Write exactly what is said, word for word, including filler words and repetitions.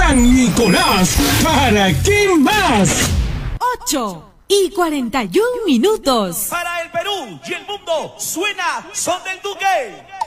San Nicolás, ¿para qué más? ocho y cuarenta y un minutos. Para el Perú y el mundo, suena Son del Duque.